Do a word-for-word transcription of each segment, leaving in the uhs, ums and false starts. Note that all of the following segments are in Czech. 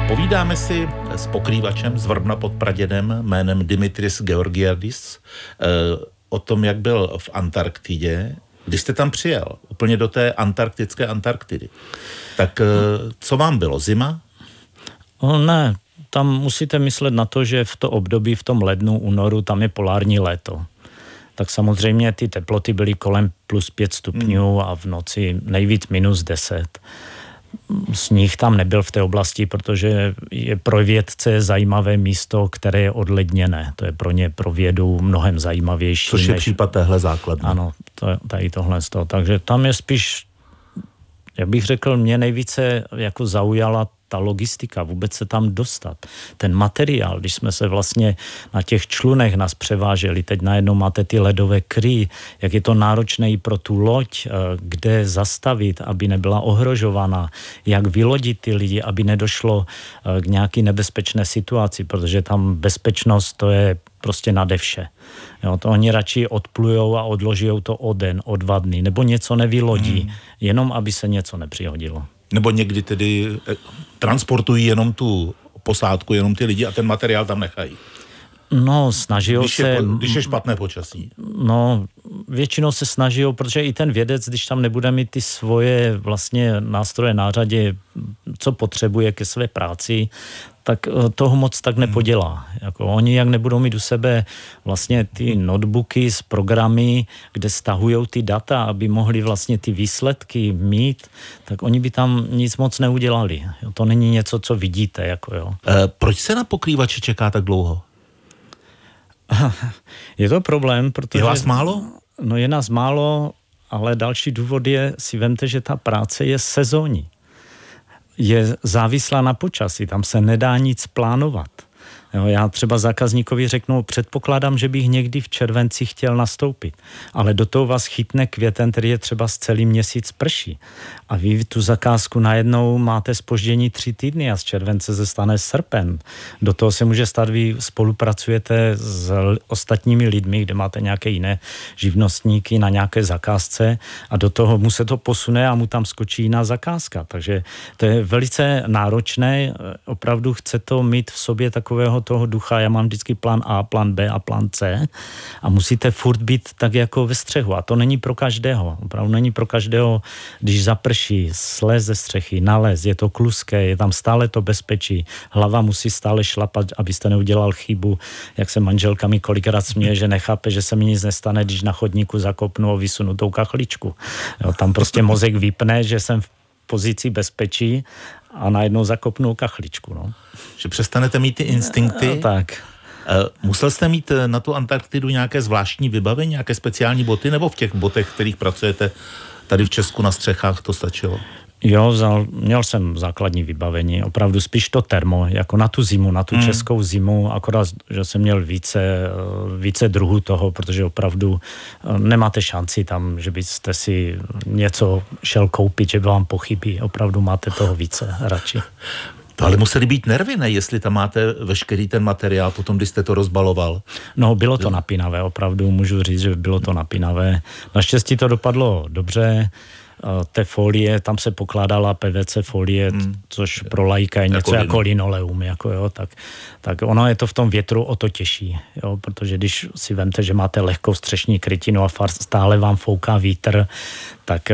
Povídáme si s pokrývačem z Vrbna pod Pradědem jménem Dimitris Georgiadis o tom, jak byl v Antarktidě. Když jste tam přijel, úplně do té antarktické Antarktidy, tak co vám bylo? Zima? O, ne, tam musíte myslet na to, že v to období, v tom lednu, únoru, tam je polární léto. Tak samozřejmě ty teploty byly kolem plus pět stupňů a v noci nejvíc minus deset. Sníh tam nebyl v té oblasti, protože je pro vědce zajímavé místo, které je odledněné. To je pro ně, pro vědu mnohem zajímavější. Což je než... případ téhle základny. Ano, to, tady tohle z toho. Takže tam je spíš, jak bych řekl, mě nejvíce jako zaujala ta logistika, vůbec se tam dostat. Ten materiál, když jsme se vlastně na těch člunech nás převáželi, teď najednou máte ty ledové kry, jak je to náročné i pro tu loď, kde zastavit, aby nebyla ohrožována, jak vylodit ty lidi, aby nedošlo k nějaký nebezpečné situaci, protože tam bezpečnost to je prostě nade vše. Jo, to oni radši odplujou a odložijou to o den, o dva dny, nebo něco nevylodí, hmm. jenom aby se něco nepřihodilo. Nebo někdy tedy transportují jenom tu posádku, jenom ty lidi a ten materiál tam nechají. No, snaží když se... Je, když je špatné počasí. No, většinou se snaží, protože i ten vědec, když tam nebude mít ty svoje vlastně nástroje na řadě, co potřebuje ke své práci, tak toho moc tak nepodělá. Jako oni, jak nebudou mít u sebe vlastně ty notebooky s programy, kde stahujou ty data, aby mohli vlastně ty výsledky mít, tak oni by tam nic moc neudělali. To není něco, co vidíte. Jako jo. E, proč se na pokrývači čeká tak dlouho? Je to problém, protože... Je vás málo? No je nás málo, ale další důvod je, si vemte, že ta práce je sezónní. Je závislá na počasí, tam se nedá nic plánovat. Jo, já třeba zákazníkovi řeknu, předpokládám, že bych někdy v červenci chtěl nastoupit, ale do toho vás chytne květen, který je třeba z celý měsíc prší. A vy tu zakázku najednou máte zpoždění tři týdny a z července se stane srpen. Do toho se může stát, vy spolupracujete s ostatními lidmi, kde máte nějaké jiné živnostníky na nějaké zakázce a do toho mu se to posune a mu tam skočí jiná zakázka. Takže to je velice náročné, opravdu chce to mít v sobě takového toho ducha, já mám vždycky plán A, plán B a plán C a musíte furt být tak jako ve střehu a to není pro každého, opravdu není pro každého, když zaprší, slez ze střechy, nalez, je to kluské, je tam stále to bezpečí, hlava musí stále šlapat, abyste neudělal chybu, jak se manželka mi kolikrát směje, že nechápe, že se mi nic nestane, když na chodníku zakopnu o vysunutou kachličku. Jo, tam prostě mozek vypne, že jsem v pozici bezpečí a najednou zakopnou kachličku. No. Že přestanete mít ty instinkty? No, tak. Musel jste mít na tu Antarktidu nějaké zvláštní vybavení, nějaké speciální boty, nebo v těch botech, kterých pracujete tady v Česku na střechách, to stačilo? Jo, vzal, měl jsem základní vybavení, opravdu spíš to termo, jako na tu zimu, na tu hmm. českou zimu, akorát, že jsem měl více, více druhů toho, protože opravdu nemáte šanci tam, že byste si něco šel koupit, že by vám pochybí, opravdu máte toho více radši. To ale museli být nervy, ne? Jestli tam máte veškerý ten materiál, potom, když jste to rozbaloval. No, bylo to napínavé, opravdu můžu říct, že bylo to napínavé. Naštěstí to dopadlo dobře. Té folie, tam se pokládala P V C folie, hmm. což pro laika je něco jako, jako linoleum, jako jo, tak, tak ono je to v tom větru o to těžší, jo, protože když si vemte, že máte lehkou střešní krytinu a stále vám fouká vítr, tak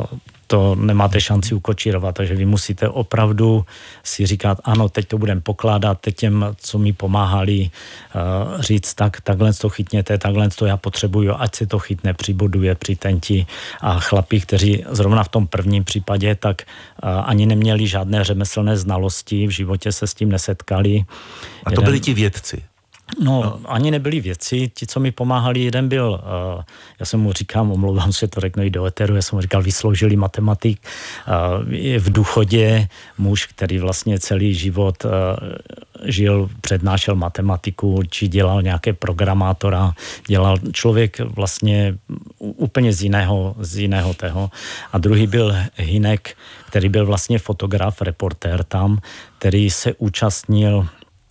to nemáte šanci ukočírovat, takže vy musíte opravdu si říkat, ano, teď to budeme pokládat, teď těm, co mi pomáhali, uh, říct, tak, takhle to chytněte, takhle to já potřebuju, ať se to chytne, přiboduje, přitenti a chlapi, kteří zrovna v tom prvním případě, tak uh, ani neměli žádné řemeslné znalosti, v životě se s tím nesetkali. A to byli ti vědci? No, no, ani nebyli vědci, ti, co mi pomáhali, jeden byl, uh, já jsem mu říkám, omlouvám se, to řeknu i do eteru, já jsem mu říkal, vysloužilý matematik, uh, je v důchodě muž, který vlastně celý život uh, žil, přednášel matematiku, či dělal nějaké programátora, dělal člověk vlastně úplně z jiného, z jiného toho. A druhý byl Hinek, který byl vlastně fotograf, reportér tam, který se účastnil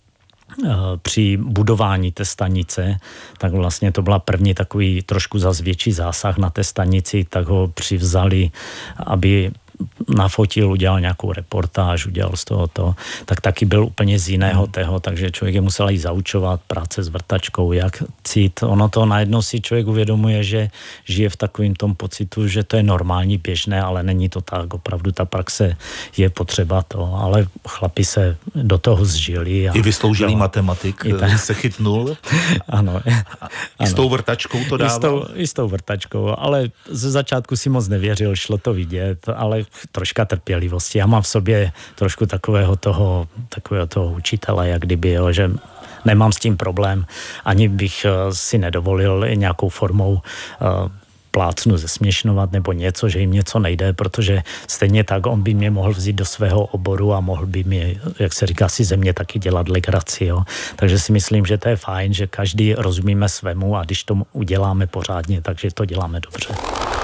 při budování té stanice, tak vlastně to byla první takový trošku zas větší zásah na té stanici, tak ho přivzali, aby nafotil, udělal nějakou reportáž, udělal z toho to, tak taky byl úplně z jiného hmm. toho, takže člověk je musel jí zaučovat, práce s vrtačkou, jak cít. Ono to najednou si člověk uvědomuje, že žije v takovém tom pocitu, že to je normální, běžné, ale není to tak. Opravdu ta praxe je potřeba to, ale chlapi se do toho zžili. A, I vysloužilý no, matematik i ta... se chytnul. Ano. I s tou vrtačkou to dával? I s tou, i s tou vrtačkou, ale ze začátku si moc nevěřil, šlo to vidět, ale troška trpělivosti. Já mám v sobě trošku takového toho, takového toho učitele, jak kdyby, jo, že nemám s tím problém, ani bych si nedovolil nějakou formou uh, plácnu zesměšnovat nebo něco, že jim něco nejde, protože stejně tak on by mě mohl vzít do svého oboru a mohl by mi, jak se říká, si ze mě taky dělat legraci. Jo. Takže si myslím, že to je fajn, že každý rozumíme svému a když to uděláme pořádně, takže to děláme dobře.